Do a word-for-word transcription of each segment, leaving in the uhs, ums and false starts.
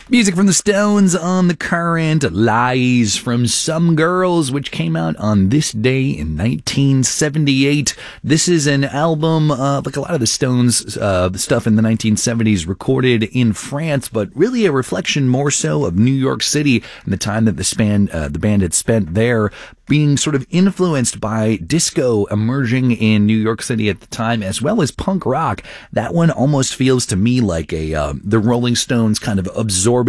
Music from the Stones on The Current, Lies from Some Girls, which came out on this day in nineteen seventy-eight. This is an album, uh, like a lot of the Stones uh, stuff in the nineteen seventies, recorded in France, but really a reflection more so of New York City and the time that the, span, uh, the band had spent there, being sort of influenced by disco emerging in New York City at the time, as well as punk rock. That one almost feels to me like a uh, the Rolling Stones kind of absorbing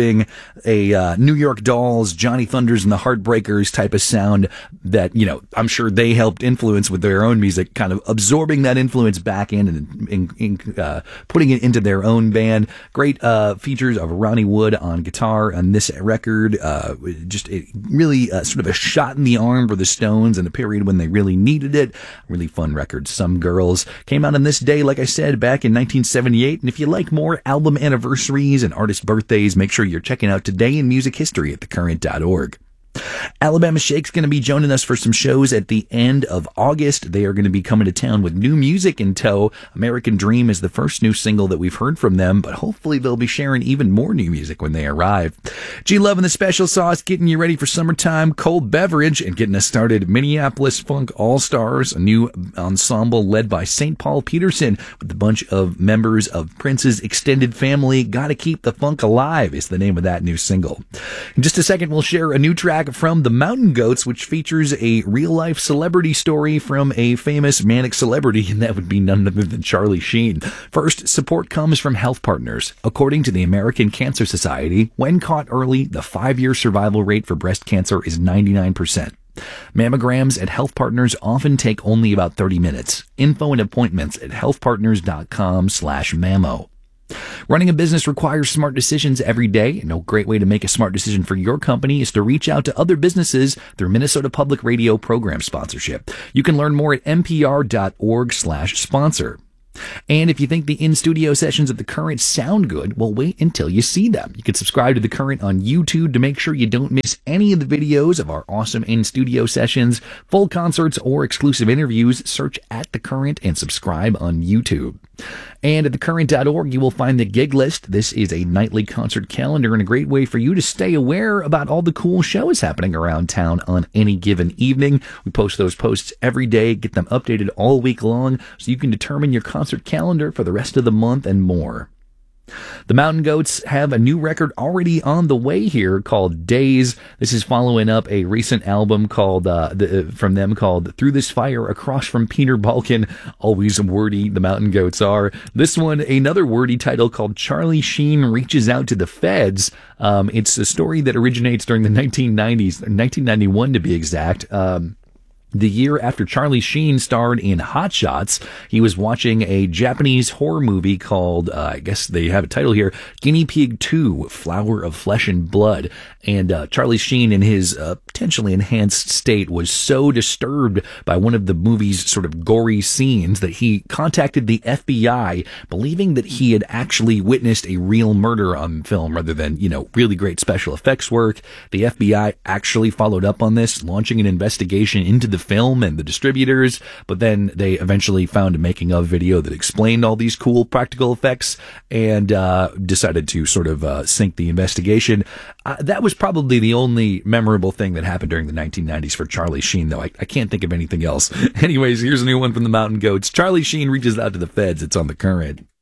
a uh, New York Dolls, Johnny Thunders and the Heartbreakers type of sound that, you know, I'm sure they helped influence with their own music, kind of absorbing that influence back in and in, in, uh, putting it into their own band. Great uh, features of Ronnie Wood on guitar on this record. Uh, just a, really uh, sort of a shot in the arm for the Stones in a period when they really needed it. Really fun record. Some Girls came out on this day, like I said, back in nineteen seventy-eight. And if you like more album anniversaries and artist birthdays, make sure you're checking out Today in Music History at the current dot org. Alabama Shake's going to be joining us for some shows at the end of August. They are going to be coming to town with new music in tow. American Dream is the first new single that we've heard from them, but hopefully they'll be sharing even more new music when they arrive. G-Love and the Special Sauce getting you ready for summertime cold beverage and getting us started. Minneapolis Funk All-Stars, a new ensemble led by Saint Paul Peterson with a bunch of members of Prince's extended family. Gotta Keep the Funk Alive is the name of that new single. In just a second, we'll share a new track from the Mountain Goats, which features a real-life celebrity story from a famous manic celebrity, and that would be none other than Charlie Sheen. First, support comes from Health Partners. According to the American Cancer Society, when caught early, the five-year survival rate for breast cancer is ninety-nine percent. Mammograms at Health Partners often take only about thirty minutes. Info and appointments at healthpartners.com slash mammo. Running a business requires smart decisions every day, and a great way to make a smart decision for your company is to reach out to other businesses through Minnesota Public Radio program sponsorship. You can learn more at npr.org slash sponsor. And if you think the in-studio sessions at The Current sound good, well, wait until you see them. You can subscribe to The Current on YouTube to make sure you don't miss any of the videos of our awesome in-studio sessions, full concerts, or exclusive interviews. Search at The Current and subscribe on YouTube. And at the current dot org, you will find the gig list. This is a nightly concert calendar and a great way for you to stay aware about all the cool shows happening around town on any given evening. We post those posts every day, get them updated all week long, so you can determine your concert calendar for the rest of the month and more. The Mountain Goats have a new record already on the way here called Days. This is following up a recent album called uh, the, from them called Through This Fire Across from Peter Balkan. Always wordy, the Mountain Goats are. This one, another wordy title called Charlie Sheen Reaches Out to the Feds. Um, it's a story that originates during the nineteen nineties, nineteen ninety-one to be exact. Um, The year after Charlie Sheen starred in Hot Shots, he was watching a Japanese horror movie called, uh, I guess they have a title here, Guinea Pig two, Flower of Flesh and Blood. And uh, Charlie Sheen, in his uh, potentially enhanced state, was so disturbed by one of the movie's sort of gory scenes that he contacted the F B I, believing that he had actually witnessed a real murder on film rather than, you know, really great special effects work. The F B I actually followed up on this, launching an investigation into the film and the distributors, but then they eventually found a making of video that explained all these cool practical effects and uh, decided to sort of uh, sink the investigation. Uh, that was probably the only memorable thing that happened during the nineteen nineties for Charlie Sheen, though. I, I can't think of anything else. Anyways, here's a new one from the Mountain Goats. Charlie Sheen Reaches Out to the Feds. It's on The Current.